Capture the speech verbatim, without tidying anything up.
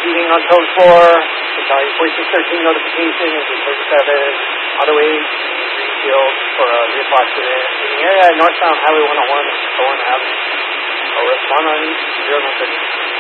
speeding on code four, Battalion forty-six thirteen notification is at thirty-seven, Ottaway, Greenfield for a vehicle accident in the area at northbound Highway one oh one and Thorn Avenue. So respond on zero nine thirty.